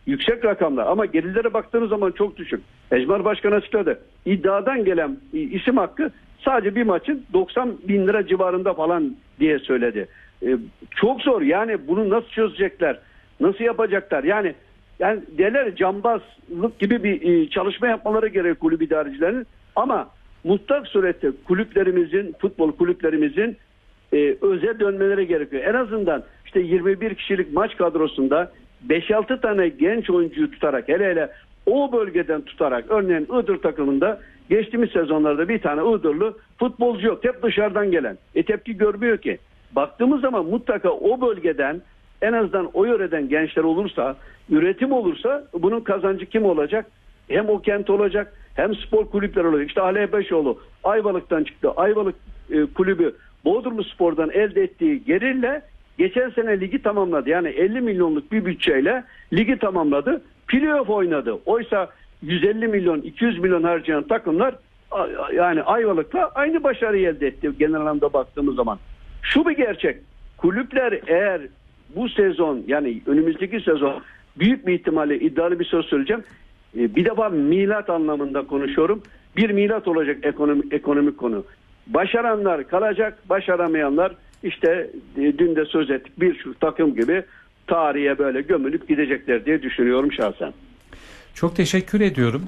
yüksek rakamlar ama gerilere baktığınız zaman çok düşük. Ecmar Başkan açıkladı. İddiadan gelen isim hakkı sadece bir maçın 90 bin lira civarında falan diye söyledi. Çok zor yani, bunu nasıl çözecekler? Nasıl yapacaklar? Yani derler cambazlık gibi bir çalışma yapmaları gerekiyor kulüp idarecilerinin. Ama mutlak surette kulüplerimizin, futbol kulüplerimizin öze dönmeleri gerekiyor. En azından işte 21 kişilik maç kadrosunda 5-6 tane genç oyuncuyu tutarak, hele o bölgeden tutarak, örneğin Iğdır takımında geçtiğimiz sezonlarda bir tane Iğdırlı futbolcu yok. Hep dışarıdan gelen. Tepki görmüyor ki. Baktığımız zaman mutlaka o bölgeden, en azından o yöreden gençler olursa, üretim olursa bunun kazancı kim olacak? Hem o kent olacak, hem spor kulüpleri olacak. İşte Ali Ebeşoğlu Ayvalık'tan çıktı. Ayvalık kulübü Bodrumspor'dan elde ettiği gelirle geçen sene ligi tamamladı. Yani 50 milyonluk bir bütçeyle ligi tamamladı. Playoff oynadı. Oysa 150 milyon, 200 milyon harcayan takımlar yani Ayvalık'la aynı başarıyı elde etti genel anlamda baktığımız zaman. Şu bir gerçek. Kulüpler eğer bu sezon, yani önümüzdeki sezon, büyük bir ihtimalle iddialı bir söz söyleyeceğim. Bir defa milat anlamında konuşuyorum. Bir milat olacak ekonomik konu. Başaranlar kalacak, başaramayanlar işte dün de söz ettik, bir şu takım gibi tarihe böyle gömülüp gidecekler diye düşünüyorum şahsen. Çok teşekkür ediyorum.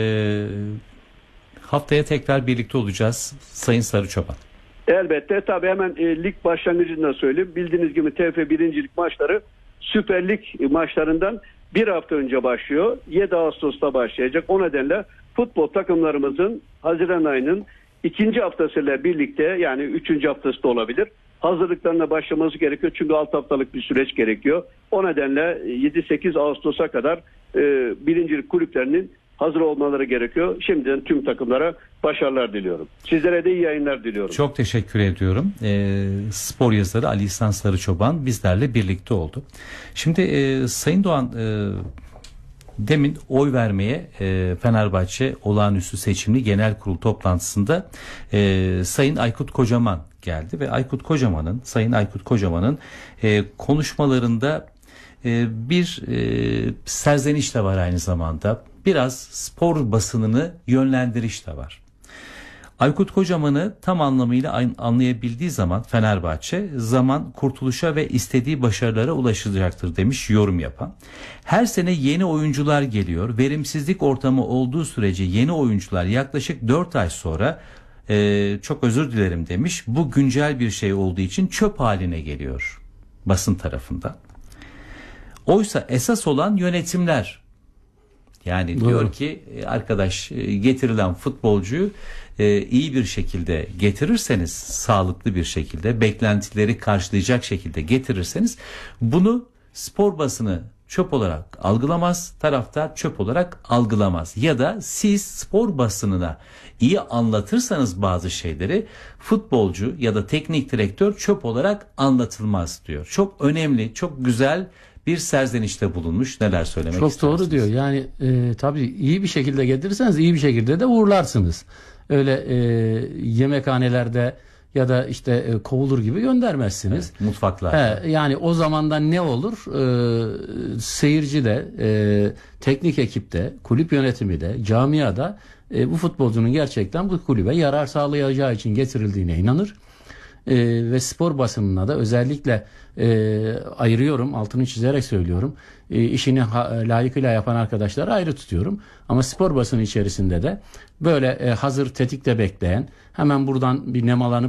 Haftaya tekrar birlikte olacağız Sayın Sarıçoban. Elbette, tabii hemen lig başlangıcında söyleyeyim. Bildiğiniz gibi TFF 1. Lig maçları Süper Lig maçlarından bir hafta önce başlıyor. 7 Ağustos'ta başlayacak. O nedenle futbol takımlarımızın Haziran ayının 2. haftasıyla birlikte, yani 3. haftası da olabilir, hazırlıklarına başlaması gerekiyor. Çünkü 6 haftalık bir süreç gerekiyor. O nedenle 7-8 Ağustos'a kadar 1. Lig kulüplerinin hazır olmaları gerekiyor. Şimdiden tüm takımlara başarılar diliyorum. Sizlere de iyi yayınlar diliyorum. Çok teşekkür ediyorum. Spor yazarı Ali İhsan Sarıçoban bizlerle birlikte oldu. Şimdi Sayın Doğan, demin oy vermeye Fenerbahçe olağanüstü seçimli genel kurul toplantısında Sayın Aykut Kocaman geldi ve Sayın Aykut Kocaman'ın konuşmalarında bir serzeniş de var, aynı zamanda biraz spor basınını yönlendiriş de var. Aykut Kocaman'ı tam anlamıyla anlayabildiği zaman Fenerbahçe zaman kurtuluşa ve istediği başarılara ulaşacaktır demiş yorum yapan. Her sene yeni oyuncular geliyor. Verimsizlik ortamı olduğu sürece yeni oyuncular yaklaşık 4 ay sonra çok özür dilerim demiş. Bu güncel bir şey olduğu için çöp haline geliyor basın tarafından. Oysa esas olan yönetimler. Yani doğru. Diyor ki arkadaş, getirilen futbolcuyu iyi bir şekilde getirirseniz, sağlıklı bir şekilde, beklentileri karşılayacak şekilde getirirseniz, bunu spor basını çöp olarak algılamaz, taraftar çöp olarak algılamaz. Ya da siz spor basınına iyi anlatırsanız bazı şeyleri, futbolcu ya da teknik direktör çöp olarak anlatılmaz diyor. Çok önemli, çok güzel bir serzenişte bulunmuş. Neler söylemek çok istersiniz? Çok doğru diyor. Yani tabii iyi bir şekilde getirirseniz iyi bir şekilde de uğurlarsınız. Öyle yemekhanelerde ya da işte kovulur gibi göndermezsiniz. Evet, mutfaklarda. Yani o zamandan ne olur? Seyirci de, teknik ekipte, kulüp yönetimi de, camiada bu futbolcunun gerçekten bu kulübe yarar sağlayacağı için getirildiğine inanır. Ve spor basınına da özellikle ayırıyorum, altını çizerek söylüyorum. İşini layıkıyla yapan arkadaşları ayrı tutuyorum. Ama spor basını içerisinde de böyle hazır tetikte bekleyen, hemen buradan bir nemalanıp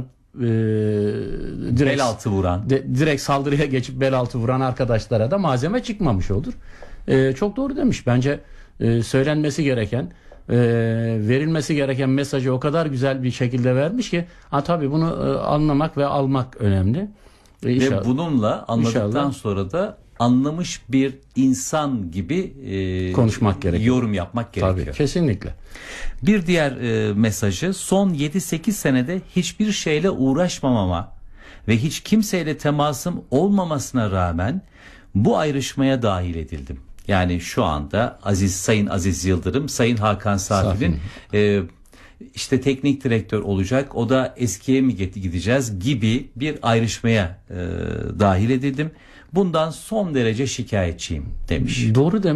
direkt bel altı vuran, direkt saldırıya geçip bel altı vuran arkadaşlara da malzeme çıkmamış olur. Çok doğru demiş. Bence söylenmesi gereken, verilmesi gereken mesajı o kadar güzel bir şekilde vermiş ki tabii bunu anlamak ve almak önemli. Ve bununla anladıktan İnşallah. sonra da anlamış bir insan gibi konuşmak gerekiyor. Yorum yapmak gerekiyor. Tabii, kesinlikle. Bir diğer mesajı, son 7-8 senede hiçbir şeyle uğraşmamama ve hiç kimseyle temasım olmamasına rağmen bu ayrışmaya dahil edildim. Yani şu anda Sayın Aziz Yıldırım, Sayın Hakan Safi'nin işte teknik direktör olacak, o da eskiye mi gideceğiz gibi bir ayrışmaya dahil edildim. Bundan son derece şikayetçiyim demiş. Doğru demiş.